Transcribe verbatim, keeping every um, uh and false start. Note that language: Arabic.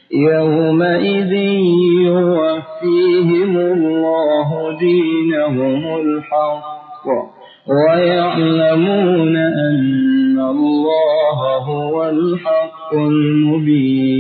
يومئذ يوفيهم الله دينهم الحق ويعلمون أن الله هو الحق المبين.